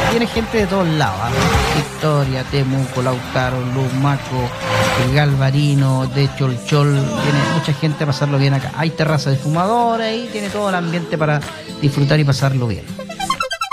viene gente de todos lados, Victoria, Temuco, Lautaro, Lumaco, Galvarino, de Cholchol, viene mucha gente a pasarlo bien acá. Hay terraza de fumadores y tiene todo el ambiente para disfrutar y pasarlo bien.